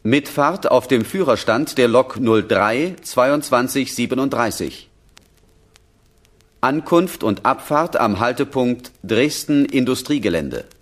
Mitfahrt auf dem Führerstand der Lok 03 2237. Ankunft und Abfahrt am Haltepunkt Dresden Industriegelände.